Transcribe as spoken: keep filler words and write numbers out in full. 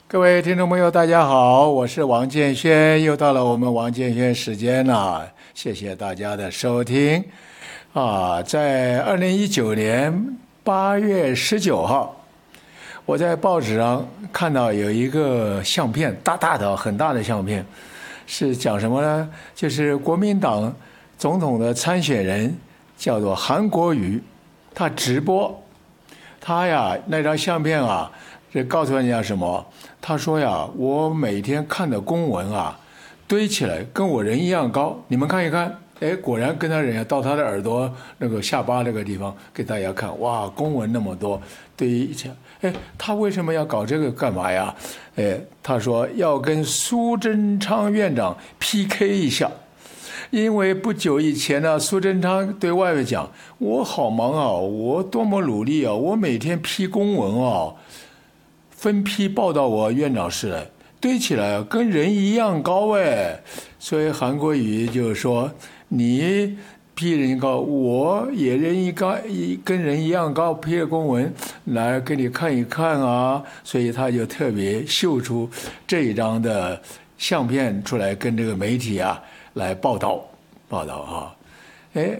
各位听众朋友，大家好，我是王建轩，又到了我们王建轩时间了，谢谢大家的收听。啊，在二零一九年八月十九号，我在报纸上看到有一个相片，大大的、很大的相片，是讲什么呢？就是国民党总统的参选人叫做韩国瑜，他直播，他呀那张相片啊。这告诉人家什么？他说呀，我每天看的公文啊，堆起来跟我人一样高。你们看一看，哎，果然跟他人家到他的耳朵那个下巴那个地方，给大家看，哇，公文那么多，堆一起。哎，他为什么要搞这个干嘛呀？哎，他说要跟苏贞昌院长 P K 一下。因为不久以前呢，苏贞昌对外面讲，我好忙啊，我多么努力啊，我每天批公文啊。分批报到我院长室来，堆起来跟人一样高哎，所以韩国瑜就说你批人高，我也人一高，跟人一样高，批了公文来给你看一看啊，所以他就特别秀出这一张的相片出来，跟这个媒体啊来报道报道啊，哎。